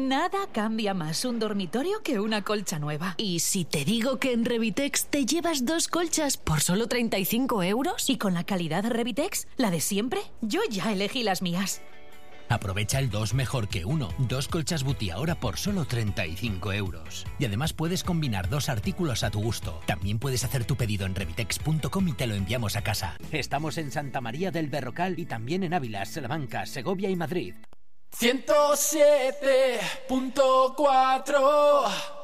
Nada cambia más un dormitorio que una colcha nueva. ¿Y si te digo que en Revitex te llevas 2 colchas por solo 35 euros? ¿Y con la calidad Revitex, la de siempre? Yo ya elegí las mías. Aprovecha el 2 mejor que 1. 2 colchas Buti ahora por solo 35 euros. Y además puedes combinar 2 artículos a tu gusto. También puedes hacer tu pedido en revitex.com y te lo enviamos a casa. Estamos en Santa María del Berrocal y también en Ávila, Salamanca, Segovia y Madrid. 107.4